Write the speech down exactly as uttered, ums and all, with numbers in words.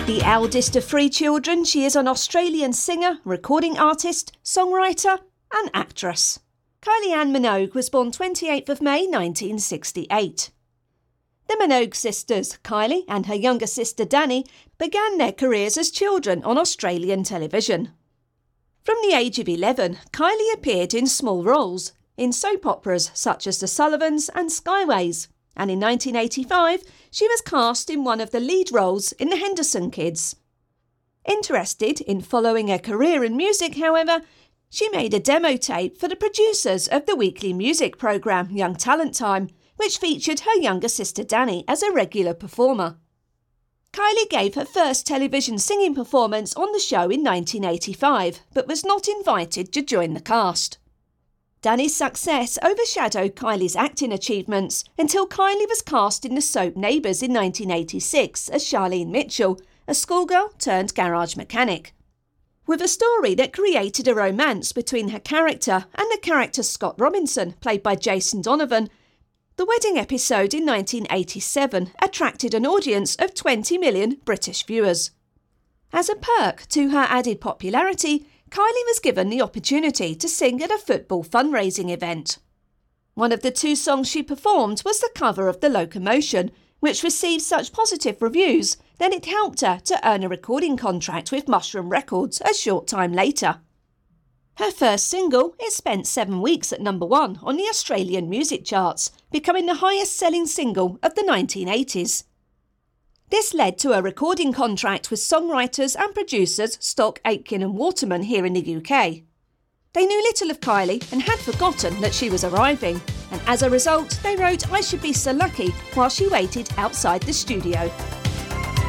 The eldest of three children, she is an Australian singer, recording artist, songwriter and actress. Kylie Ann Minogue was born twenty-eighth of May nineteen sixty-eight. The Minogue sisters, Kylie and her younger sister Dannii, began their careers as children on Australian television. From the age of eleven, Kylie appeared in small roles in soap operas such as The Sullivans and Skyways, and in nineteen eighty-five she was cast in one of the lead roles in The Henderson Kids. Interested in following a career in music, however, she made a demo tape for the producers of the weekly music programme Young Talent Time, which featured her younger sister Dannii as a regular performer. Kylie gave her first television singing performance on the show in nineteen eighty-five, but was not invited to join the cast. Dannii's success overshadowed Kylie's acting achievements until Kylie was cast in the soap Neighbours in nineteen eighty-six as Charlene Mitchell, a schoolgirl turned garage mechanic. With a story that created a romance between her character and the character Scott Robinson, played by Jason Donovan, the wedding episode in nineteen eighty-seven attracted an audience of twenty million British viewers. As a perk to her added popularity, Kylie was given the opportunity to sing at a football fundraising event. One of the two songs she performed was the cover of The Locomotion, which received such positive reviews that it helped her to earn a recording contract with Mushroom Records a short time later. Her first single, it spent seven weeks at number one on the Australian music charts, becoming the highest-selling single of the nineteen eighties. This led to a recording contract with songwriters and producers Stock, Aitken and Waterman here in the U K. They knew little of Kylie and had forgotten that she was arriving, and as a result they wrote I Should Be So Lucky while she waited outside the studio.